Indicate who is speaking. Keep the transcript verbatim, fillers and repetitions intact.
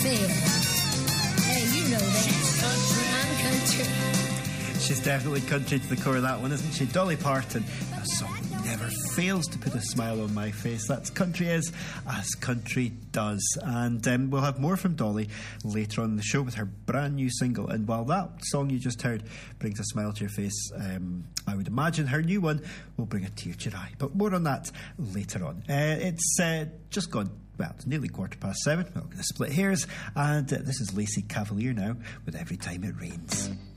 Speaker 1: feel. Hey, you know that. I'm country.
Speaker 2: She's definitely country to the core of that one, isn't she? Dolly Parton. A song never fails to put a smile on my face. That's Country Is As Country Does. And um, we'll have more from Dolly later on in the show with her brand new single. And while that song you just heard brings a smile to your face, um, I would imagine her new one will bring a tear to your eye. But more on that later on. Uh, it's uh, just gone, well, it's nearly quarter past seven. We're not going to split hairs. And uh, this is Lacey Cavalier now with Every Time It Rains.